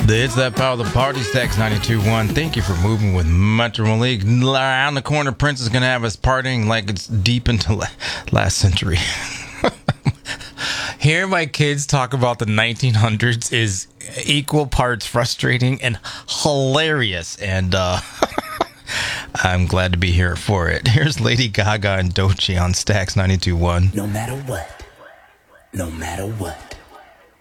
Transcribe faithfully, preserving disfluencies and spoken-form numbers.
It's that power of the party, Stacks ninety-two point one. Thank you for moving with Metro Malik. Around the corner, Prince is going to have us partying like it's deep into la- last century. Hearing my kids talk about the nineteen hundreds is equal parts frustrating and hilarious. And uh, I'm glad to be here for it. Here's Lady Gaga and Doechii on Stacks ninety-two point one. No matter what, no matter what.